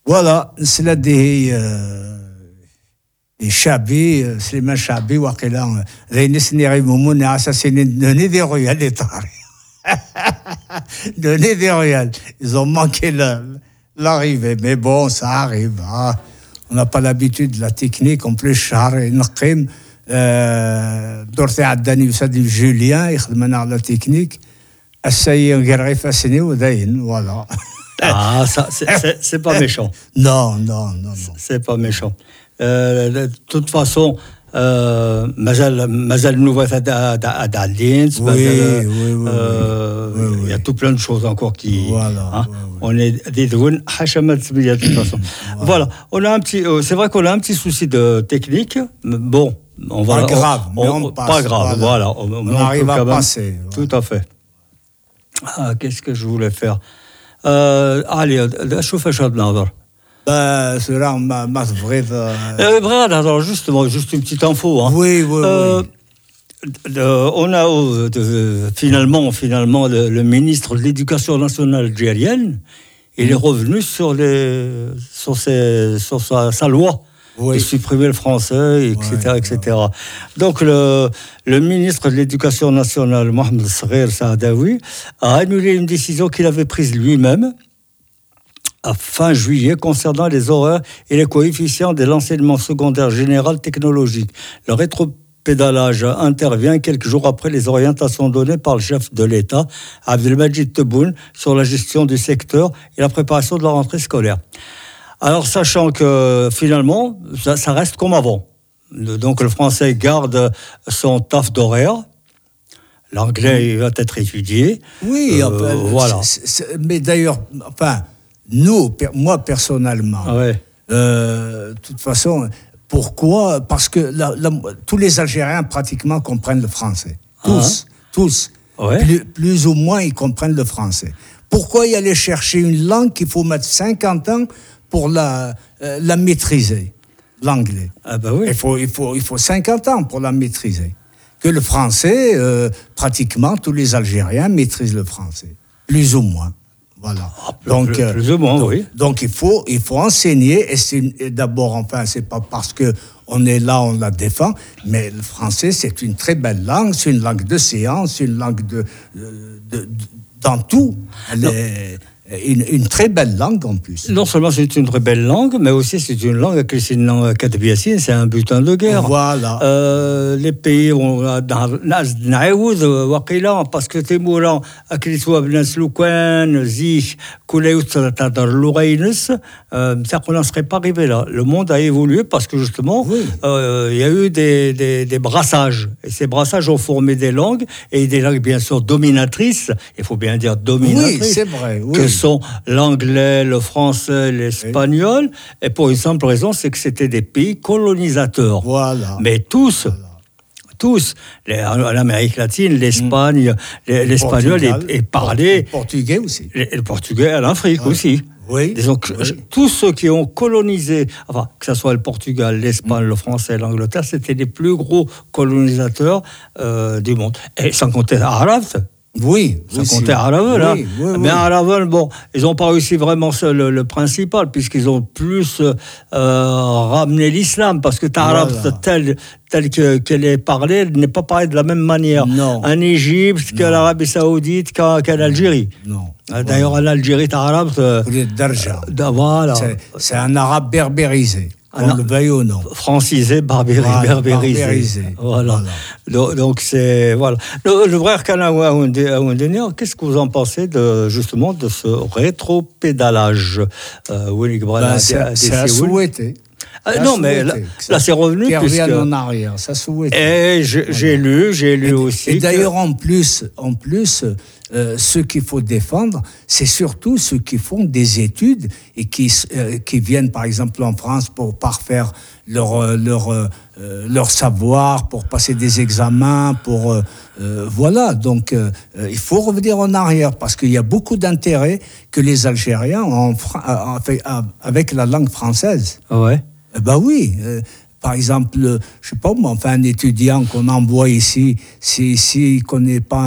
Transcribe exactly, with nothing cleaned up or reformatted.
Voilà, c'est là des Chabi, Slimane Chabi, Wakela, Reines Nerimoun a assassiné de Nédéroyal des Tari. De Nédéroyal. Ils ont manqué l'arrivée, mais bon, ça arrive. Hein. On n'a pas l'habitude de la technique, en plus, Char et Nqim, Dorté Addani, vous savez, Julien, il a la technique. Essayer un guerrier fasciné, voilà. Ah, ça, c'est, c'est, c'est pas méchant. Non, non, non, non. C'est pas méchant. Euh, de toute façon, Mazal Nouveau Adalien, il y a tout plein de choses encore qui. Voilà. Hein, oui, oui. On est des douanes hachamat de toute façon. Voilà. On a un petit, euh, c'est vrai qu'on a un petit souci de technique. Bon, on va. Pas grave, on, mais on, on passe. Pas grave, voilà. voilà. On, on, on arrive à passer. Tout à fait. Ah, qu'est-ce que je voulais faire? Euh, allez, chauffe un de Ben, cela, on m'a vrai. Euh, alors, justement, juste une petite info. Hein. Oui, oui, euh, oui. De, on a euh, de, finalement, finalement le, le ministre de l'Éducation nationale algérienne, il mmh. est revenu sur, les, sur, ses, sur sa, sa loi. Oui. De supprimer le français, et cetera, ouais, et cetera. Ouais. Donc, le, le ministre de l'Éducation nationale, Mohamed Saghir Saadawi, a annulé une décision qu'il avait prise lui-même à fin juillet concernant les horaires et les coefficients de l'enseignement secondaire général technologique. Le rétropédalage intervient quelques jours après les orientations données par le chef de l'État, Abdelmajid Tebboune, sur la gestion du secteur et la préparation de la rentrée scolaire. Alors, sachant que, finalement, ça, ça reste comme avant. Donc, le français garde son taf d'horaire. L'anglais va être étudié. Oui, euh, enfin, voilà. C'est, c'est, mais d'ailleurs, enfin, nous, per, moi, personnellement, ah ouais. euh, de toute façon, pourquoi ? Parce que la, la, tous les Algériens, pratiquement, comprennent le français. Tous, ah. tous. Ouais. Plus, plus ou moins, ils comprennent le français. Pourquoi y aller chercher une langue qu'il faut mettre cinquante ans pour la, euh, la maîtriser, l'anglais. Ah bah oui. Il faut, il faut, il faut cinquante ans pour la maîtriser. Que le français, euh, pratiquement tous les Algériens maîtrisent le français, plus ou moins. Voilà. Ah, plus, donc, plus, plus ou moins, donc, oui. Donc il faut, il faut enseigner. Et, c'est, et d'abord, enfin, c'est pas parce que on est là, on la défend, mais le français, c'est une très belle langue. C'est une langue de séance, une langue de, de, de, de dans tout. Elle est, Une, une très belle langue en plus. Non seulement c'est une très belle langue, mais aussi c'est une langue que c'est une langue kadbiassine, c'est un butin de guerre. Voilà. Euh, les pays ont parce que t'es mourant à Christophe Nasloukan, Zich, Kouleout, Louraïnes, ça qu'on n'en serait pas arrivé là. Le monde a évolué parce que justement, il oui. euh, y a eu des, des, des brassages. Et ces brassages ont formé des langues, et des langues bien sûr dominatrices, il faut bien dire dominatrices. Oui, c'est vrai. Oui. Que sont l'anglais, le français, l'espagnol, oui. Et pour une simple raison, c'est que c'était des pays colonisateurs. Voilà. Mais tous, voilà. tous, les, l'Amérique latine, l'Espagne, mmh. les, l'espagnol est, est parlé. Le portugais aussi. Le, le portugais, l'Afrique oui. aussi. Oui. Donc, oui. tous ceux qui ont colonisé, enfin, que ce soit le Portugal, l'Espagne, mmh. le français, l'Angleterre, c'était les plus gros colonisateurs euh, du monde. Et sans compter l'arabe. Oui, ça comptait à Ravel, hein. Oui, oui, mais à Ravel, bon, ils n'ont pas réussi vraiment le, le principal, puisqu'ils ont plus euh, ramené l'islam, parce que l'arabe voilà. tel, tel que, qu'elle est parlée, elle n'est pas parlée de la même manière non. en Égypte qu'en Arabie Saoudite, qu'en, qu'en Algérie. Non. D'ailleurs, voilà. en Algérie, l'arabe, euh, voilà. c'est, c'est un arabe berbérisé. On le veuille ou non. Francisé, barbéri, voilà, berbérisé. Barbérisé. Voilà. voilà. Donc, c'est. Voilà. Le, le vrai Kanawa, qu'est-ce que vous en pensez de, justement, de ce rétropédalage euh, ben, c'est, c'est à souhaiter. Euh, non, mais là, là, c'est revenu. Qui reviennent en arrière, ça souhaite. Et je, voilà. j'ai lu, j'ai lu et, aussi. Et d'ailleurs, que... en plus, en plus euh, ce qu'il faut défendre, c'est surtout ceux qui font des études et qui, euh, qui viennent, par exemple, en France pour parfaire leur, leur, euh, leur savoir, pour passer des examens, pour... Euh, euh, voilà, donc euh, il faut revenir en arrière parce qu'il y a beaucoup d'intérêt que les Algériens ont avec la langue française. Ouais. Eh ben oui, euh, par exemple, je sais pas moi, enfin un étudiant qu'on envoie ici, si s'il si connaît pas